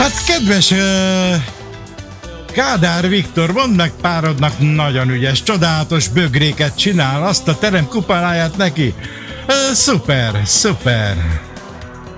Hát kedves Kádár Viktor, mondd meg párodnak, nagyon ügyes, csodálatos bögréket csinál, azt a terem kupaláját neki. Szuper, szuper.